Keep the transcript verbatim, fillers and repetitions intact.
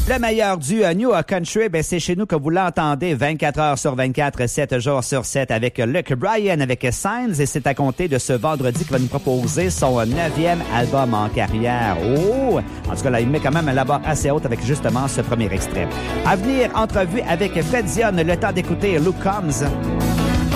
Le meilleur du uh, New Country, ben, c'est chez nous que vous l'entendez vingt-quatre heures sur vingt-quatre, sept jours sur sept avec Luke Bryan, avec Signs, et c'est à compter de ce vendredi qu'il va nous proposer son neuvième album en carrière. Oh! En tout cas, là, il met quand même la barre assez haute avec justement ce premier extrait. À venir, entrevue avec Fred Dion, le temps d'écouter Luke Combs.